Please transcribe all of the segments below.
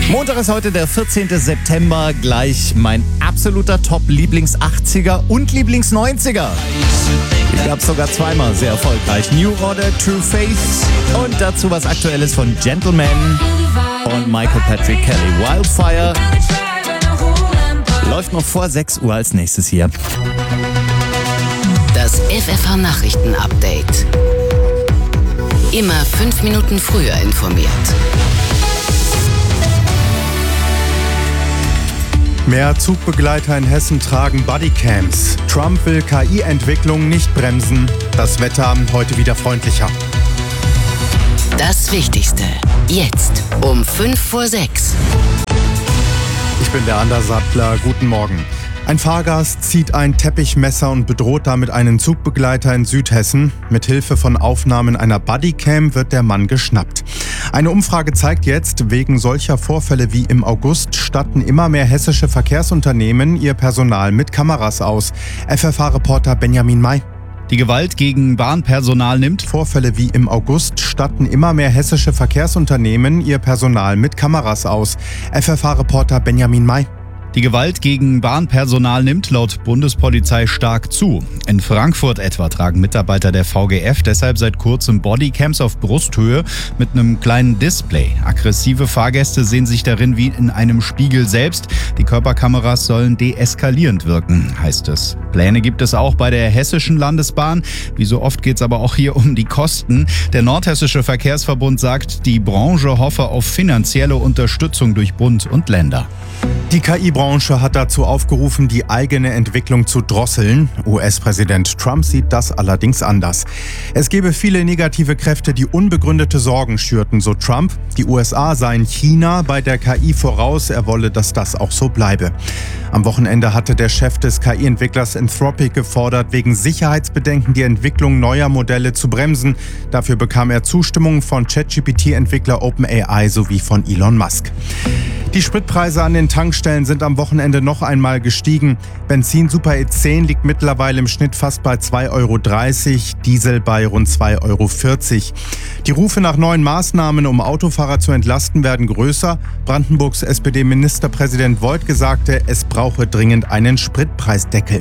Montag ist heute der 14. September. Gleich mein absoluter Top-Lieblings-80er und Lieblings-90er. Die gab es sogar zweimal sehr erfolgreich. New Order, True Faith und dazu was Aktuelles von Gentleman und Michael Patrick Kelly. Wildfire läuft noch vor 6 Uhr als nächstes hier. Das FFH-Nachrichten-Update. Immer 5 Minuten früher informiert. Mehr Zugbegleiter in Hessen tragen Bodycams. Trump will KI-Entwicklung nicht bremsen. Das Wetter heute wieder freundlicher. Das Wichtigste. Jetzt um 5:06. Ich bin der Andersattler. Guten Morgen. Ein Fahrgast zieht ein Teppichmesser und bedroht damit einen Zugbegleiter in Südhessen. Mit Hilfe von Aufnahmen einer Bodycam wird der Mann geschnappt. Eine Umfrage zeigt jetzt, wegen solcher Vorfälle wie im August statten immer mehr hessische Verkehrsunternehmen ihr Personal mit Kameras aus. FFH-Reporter Benjamin May. Die Gewalt gegen Bahnpersonal nimmt. Vorfälle wie im August statten immer mehr hessische Verkehrsunternehmen ihr Personal mit Kameras aus. FFH-Reporter Benjamin May. Die Gewalt gegen Bahnpersonal nimmt laut Bundespolizei stark zu. In Frankfurt etwa tragen Mitarbeiter der VGF deshalb seit kurzem Bodycams auf Brusthöhe mit einem kleinen Display. Aggressive Fahrgäste sehen sich darin wie in einem Spiegel selbst. Die Körperkameras sollen deeskalierend wirken, heißt es. Pläne gibt es auch bei der Hessischen Landesbahn. Wie so oft geht es aber auch hier um die Kosten. Der Nordhessische Verkehrsverbund sagt, die Branche hoffe auf finanzielle Unterstützung durch Bund und Länder. Die KI-Branche hat dazu aufgerufen, die eigene Entwicklung zu drosseln. US-Präsident Trump sieht das allerdings anders. Es gebe viele negative Kräfte, die unbegründete Sorgen schürten, so Trump. Die USA seien China bei der KI voraus. Er wolle, dass das auch so bleibe. Am Wochenende hatte der Chef des KI-Entwicklers Anthropic gefordert, wegen Sicherheitsbedenken die Entwicklung neuer Modelle zu bremsen. Dafür bekam er Zustimmung von ChatGPT-Entwickler OpenAI sowie von Elon Musk. Die Spritpreise an den Tankstellen sind am Wochenende noch einmal gestiegen. Benzin Super E10 liegt mittlerweile im Schnitt fast bei 2,30 €, Diesel bei rund 2,40 €. Die Rufe nach neuen Maßnahmen, um Autofahrer zu entlasten, werden größer. Brandenburgs SPD-Ministerpräsident Woidke sagte, es brauche dringend einen Spritpreisdeckel.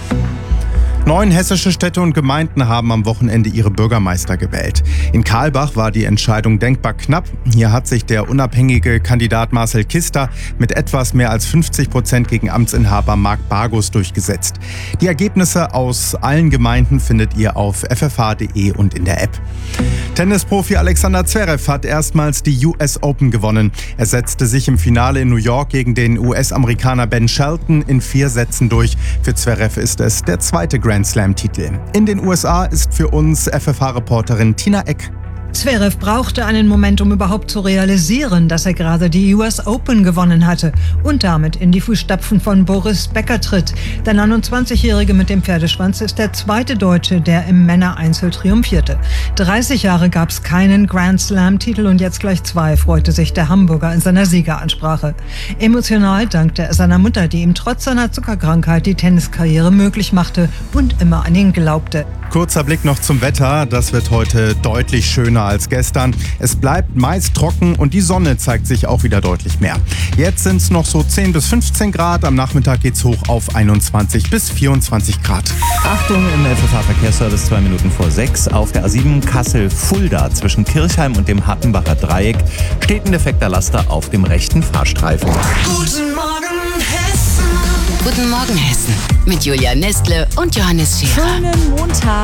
9 hessische Städte und Gemeinden haben am Wochenende ihre Bürgermeister gewählt. In Karlbach war die Entscheidung denkbar knapp. Hier hat sich der unabhängige Kandidat Marcel Kister mit etwas mehr als 50% gegen Amtsinhaber Marc Bargus durchgesetzt. Die Ergebnisse aus allen Gemeinden findet ihr auf ffh.de und in der App. Tennisprofi Alexander Zverev hat erstmals die US Open gewonnen. Er setzte sich im Finale in New York gegen den US-Amerikaner Ben Shelton in 4 Sätzen durch. Für Zverev ist es der zweite Grand Slam-Titel. In den USA ist für uns FFH-Reporterin Tina Eck. Zverev brauchte einen Moment, um überhaupt zu realisieren, dass er gerade die US Open gewonnen hatte und damit in die Fußstapfen von Boris Becker tritt. Der 29-Jährige mit dem Pferdeschwanz ist der zweite Deutsche, der im Männereinzel triumphierte. 30 Jahre gab es keinen Grand Slam-Titel und jetzt gleich 2, freute sich der Hamburger in seiner Siegeransprache. Emotional dankte er seiner Mutter, die ihm trotz seiner Zuckerkrankheit die Tenniskarriere möglich machte und immer an ihn glaubte. Kurzer Blick noch zum Wetter. Das wird heute deutlich schöner als gestern. Es bleibt meist trocken und die Sonne zeigt sich auch wieder deutlich mehr. Jetzt sind es noch so 10 bis 15 Grad. Am Nachmittag geht's hoch auf 21 bis 24 Grad. Achtung, im FFH-Verkehrsservice 2 Minuten vor 6. Auf der A7 Kassel-Fulda zwischen Kirchheim und dem Hattenbacher Dreieck steht ein defekter Laster auf dem rechten Fahrstreifen. Guten Morgen, Hessen. Guten Morgen, Hessen. Mit Julia Nestle und Johannes Scherer. Schönen Montag.